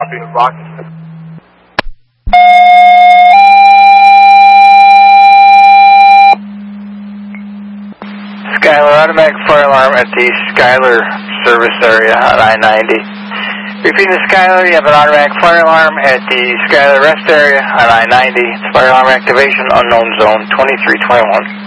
Copy, Rocky. Skylar, automatic fire alarm at the Skylar service area on I-90. Repeating the Skylar, you have an automatic fire alarm at the Skylar rest area on I-90. Fire alarm activation, unknown zone 2321.